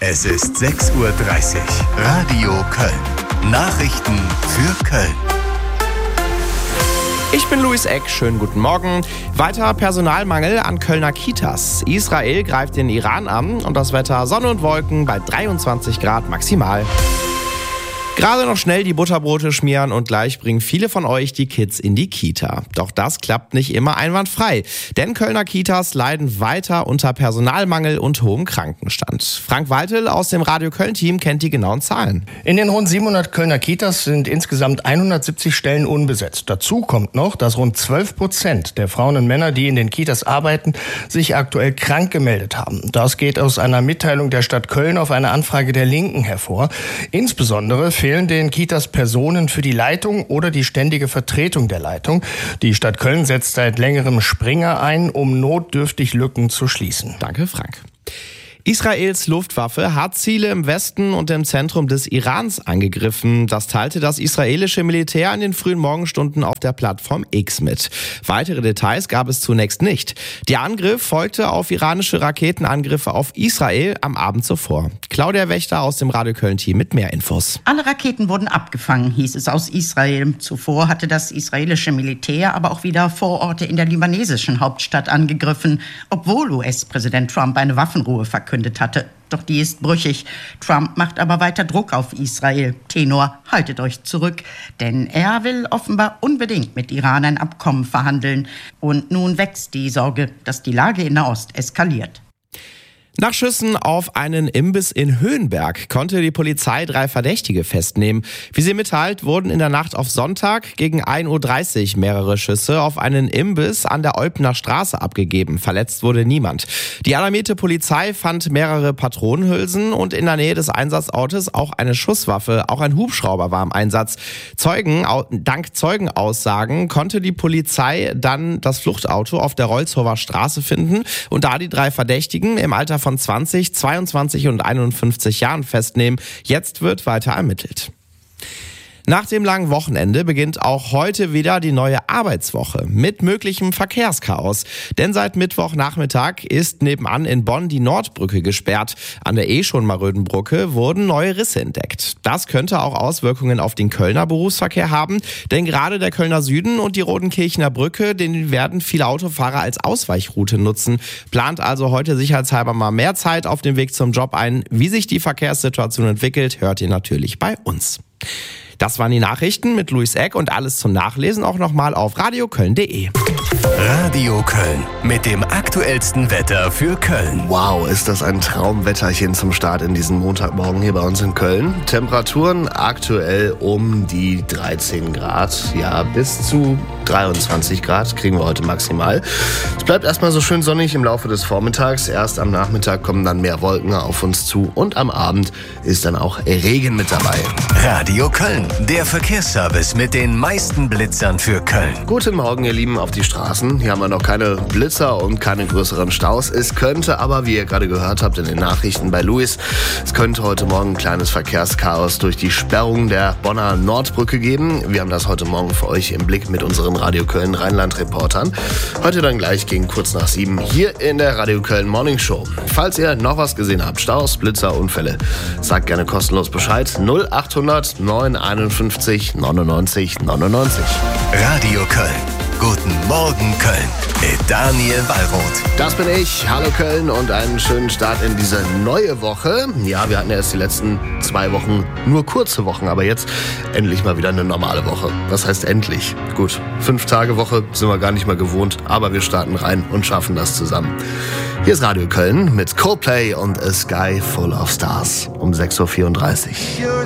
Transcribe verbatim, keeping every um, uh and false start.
Es ist sechs Uhr dreißig. Radio Köln. Nachrichten für Köln. Ich bin Luis Eck, schönen guten Morgen. Weiter Personalmangel an Kölner Kitas. Israel greift den Iran an und das Wetter Sonne und Wolken bei dreiundzwanzig Grad maximal. Gerade noch schnell die Butterbrote schmieren und gleich bringen viele von euch die Kids in die Kita. Doch das klappt nicht immer einwandfrei, denn Kölner Kitas leiden weiter unter Personalmangel und hohem Krankenstand. Frank Waltel aus dem Radio Köln-Team kennt die genauen Zahlen. In den rund siebenhundert Kölner Kitas sind insgesamt hundertsiebzig Stellen unbesetzt. Dazu kommt noch, dass rund zwölf Prozent der Frauen und Männer, die in den Kitas arbeiten, sich aktuell krank gemeldet haben. Das geht aus einer Mitteilung der Stadt Köln auf eine Anfrage der Linken hervor. Insbesondere fehlen den Kitas Personen für die Leitung oder die ständige Vertretung der Leitung. Die Stadt Köln setzt seit längerem Springer ein, um notdürftig Lücken zu schließen. Danke, Frank. Israels Luftwaffe hat Ziele im Westen und im Zentrum des Irans angegriffen. Das teilte das israelische Militär in den frühen Morgenstunden auf der Plattform X mit. Weitere Details gab es zunächst nicht. Der Angriff folgte auf iranische Raketenangriffe auf Israel am Abend zuvor. Claudia Wächter aus dem Radio Köln-Team mit mehr Infos. Alle Raketen wurden abgefangen, hieß es aus Israel. Zuvor hatte das israelische Militär aber auch wieder Vororte in der libanesischen Hauptstadt angegriffen, obwohl U S-Präsident Trump eine Waffenruhe verkündet hatte. Doch die ist brüchig. Trump macht aber weiter Druck auf Israel. Tenor, haltet euch zurück, denn er will offenbar unbedingt mit Iran ein Abkommen verhandeln. Und nun wächst die Sorge, dass die Lage in Nahost eskaliert. Nach Schüssen auf einen Imbiss in Höhenberg konnte die Polizei drei Verdächtige festnehmen. Wie sie mitteilt, wurden in der Nacht auf Sonntag gegen ein Uhr dreißig mehrere Schüsse auf einen Imbiss an der Olpener Straße abgegeben. Verletzt wurde niemand. Die alarmierte Polizei fand mehrere Patronenhülsen und in der Nähe des Einsatzortes auch eine Schusswaffe. Auch ein Hubschrauber war im Einsatz. Zeugen, dank Zeugenaussagen konnte die Polizei dann das Fluchtauto auf der Rolzhofer Straße finden und da die drei Verdächtigen im Alter von zwanzig, zweiundzwanzig und einundfünfzig Jahren festnehmen. Jetzt wird weiter ermittelt. Nach dem langen Wochenende beginnt auch heute wieder die neue Arbeitswoche mit möglichem Verkehrschaos. Denn seit Mittwochnachmittag ist nebenan in Bonn die Nordbrücke gesperrt. An der eh schon maröden Brücke wurden neue Risse entdeckt. Das könnte auch Auswirkungen auf den Kölner Berufsverkehr haben, denn gerade der Kölner Süden und die Rodenkirchener Brücke, den werden viele Autofahrer als Ausweichroute nutzen. Plant also heute sicherheitshalber mal mehr Zeit auf dem Weg zum Job ein. Wie sich die Verkehrssituation entwickelt, hört ihr natürlich bei uns. Das waren die Nachrichten mit Luis Eck und alles zum Nachlesen auch nochmal auf radioköln punkt de. Radio Köln mit dem aktuellsten Wetter für Köln. Wow, ist das ein Traumwetterchen zum Start in diesen Montagmorgen hier bei uns in Köln. Temperaturen aktuell um die dreizehn Grad, ja bis zu dreiundzwanzig Grad kriegen wir heute maximal. Es bleibt erstmal so schön sonnig im Laufe des Vormittags. Erst am Nachmittag kommen dann mehr Wolken auf uns zu und am Abend ist dann auch Regen mit dabei. Radio Köln, der Verkehrsservice mit den meisten Blitzern für Köln. Guten Morgen, ihr Lieben, auf die Straßen. Hier haben wir noch keine Blitzer und keine größeren Staus. Es könnte aber, wie ihr gerade gehört habt in den Nachrichten bei Luis, es könnte heute Morgen ein kleines Verkehrschaos durch die Sperrung der Bonner Nordbrücke geben. Wir haben das heute Morgen für euch im Blick mit unseren Radio Köln Rheinland-Reportern. Heute dann gleich gegen kurz nach sieben hier in der Radio Köln Morning Show. Falls ihr noch was gesehen habt, Staus, Blitzer, Unfälle, sagt gerne kostenlos Bescheid. null achthundert neun einundfünfzig neunundneunzig neunundneunzig. Radio Köln. Guten Morgen Köln mit Daniel Wallroth. Das bin ich. Hallo Köln und einen schönen Start in diese neue Woche. Ja, wir hatten ja erst die letzten zwei Wochen nur kurze Wochen, aber jetzt endlich mal wieder eine normale Woche. Was heißt endlich? Gut, fünf Tage Woche sind wir gar nicht mehr gewohnt, aber wir starten rein und schaffen das zusammen. Hier ist Radio Köln mit Coldplay und A Sky Full of Stars um sechs Uhr vierunddreißig.